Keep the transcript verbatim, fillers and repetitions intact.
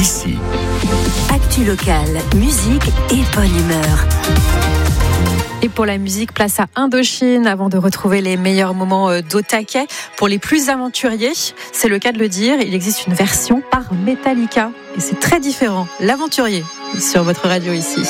ici. Actu locale, musique et bonne humeur. Et pour la musique, place à Indochine avant de retrouver les meilleurs moments d'au taquet. Pour les plus aventuriers, c'est le cas de le dire, il existe une version par Metallica. Et c'est très différent. L'aventurier sur votre radio ici.